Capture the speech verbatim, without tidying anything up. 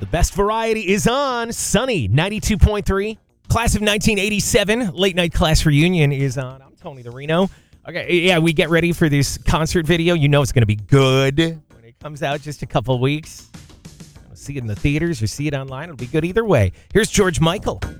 best variety is on. Sunny, ninety-two point three. Class of nineteen eighty-seven, late night class reunion is on. I'm Tony the Reno. Okay, yeah, we get ready for this concert video. You know it's going to be good when it comes out just a couple weeks. See it in the theaters or see it online. It'll be good either way. Here's George Michael.